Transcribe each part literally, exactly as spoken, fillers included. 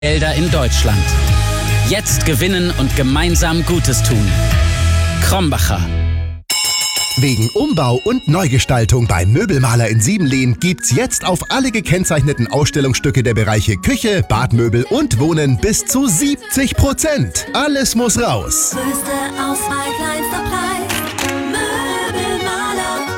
Gelder in Deutschland. Jetzt gewinnen und gemeinsam Gutes tun. Krombacher. Wegen Umbau und Neugestaltung beim Möbelmaler in Siebenlehn gibt's jetzt auf alle gekennzeichneten Ausstellungsstücke der Bereiche Küche, Badmöbel und Wohnen bis zu siebzig Prozent. Alles muss raus. Größte Auswahl, kleinster Preis. Möbelmaler.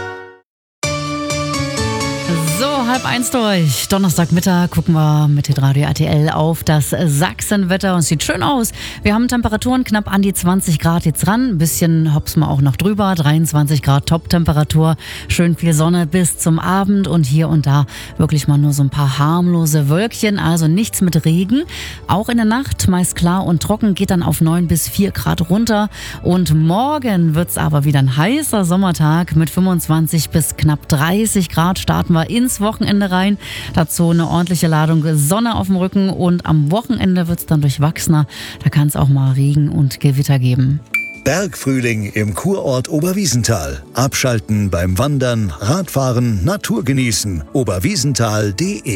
So, halb eins durch. Donnerstagmittag gucken wir mit Hitradio R T L auf das Sachsenwetter und es sieht schön aus. Wir haben Temperaturen knapp an die zwanzig Grad jetzt ran. Ein bisschen hopsen wir auch noch drüber. dreiundzwanzig Grad Top-Temperatur. Schön viel Sonne bis zum Abend und hier und da wirklich mal nur so ein paar harmlose Wölkchen. Also nichts mit Regen. Auch in der Nacht meist klar und trocken, geht dann auf neun bis vier Grad runter. Und morgen wird's aber wieder ein heißer Sommertag mit fünfundzwanzig bis knapp dreißig Grad. Starten wir ins Wochenende rein. Dazu eine ordentliche Ladung Sonne auf dem Rücken und am Wochenende wird es dann durchwachsener. Da kann es auch mal Regen und Gewitter geben. Bergfrühling im Kurort Oberwiesenthal. Abschalten beim Wandern, Radfahren, Natur genießen. oberwiesenthal punkt de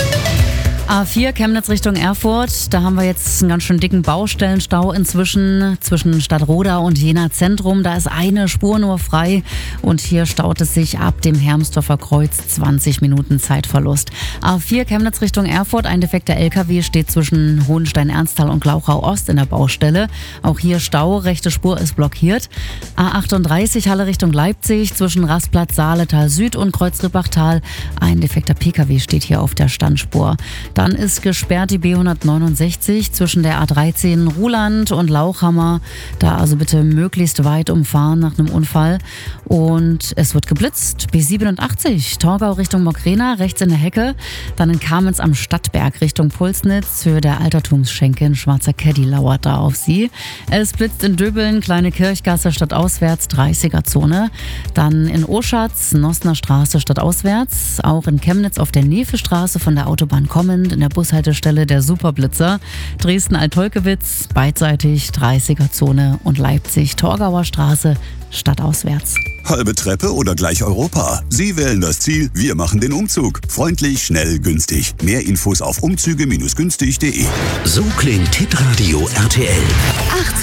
A vier Chemnitz Richtung Erfurt, da haben wir jetzt einen ganz schön dicken Baustellenstau inzwischen zwischen Stadtroda und Jena Zentrum. Da ist eine Spur nur frei und hier staut es sich ab dem Hermsdorfer Kreuz zwanzig Minuten Zeitverlust. A vier Chemnitz Richtung Erfurt, ein defekter L K W steht zwischen Hohenstein-Ernsthal und Glauchau Ost in der Baustelle. Auch hier Stau, rechte Spur ist blockiert. A achtunddreißig Halle Richtung Leipzig zwischen Rastplatz Saaletal Süd und Kreuz-Rippachtal. Ein defekter P K W steht hier auf der Standspur. Dann ist gesperrt die B hundertneunundsechzig zwischen der A dreizehn Ruhland und Lauchhammer. Da also bitte möglichst weit umfahren nach einem Unfall. Und es wird geblitzt. B siebenundachtzig Torgau Richtung Mockrena, rechts in der Hecke. Dann in Kamenz am Stadtberg Richtung Pulsnitz. Höhe der Altertumsschenke, ein schwarzer Caddy lauert da auf Sie. Es blitzt in Döbeln, Kleine Kirchgasse stadtauswärts, dreißiger Zone. Dann in Oschatz, Nossner Straße stadtauswärts. Auch in Chemnitz auf der Nevestraße von der Autobahn kommend. In der Bushaltestelle der Superblitzer. Dresden-Altolkewitz, beidseitig, dreißiger Zone und Leipzig, Torgauer Straße, stadtauswärts. Halbe Treppe oder gleich Europa? Sie wählen das Ziel, wir machen den Umzug. Freundlich, schnell, günstig. Mehr Infos auf umzüge Bindestrich günstig punkt de. So klingt Hitradio R T L. achtzehn